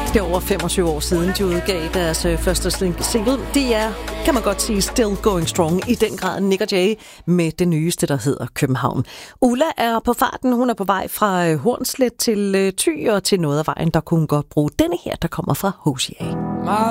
Det er over 25 år siden, de udgav deres første single. Det er, kan man godt sige, still going strong. I den grad Nick og Jay med det nyeste, der hedder København. Ulla er på farten. Hun er på vej fra Hornslet til Thy, og til noget af vejen, der kunne hun godt bruge denne her, der kommer fra Hosier.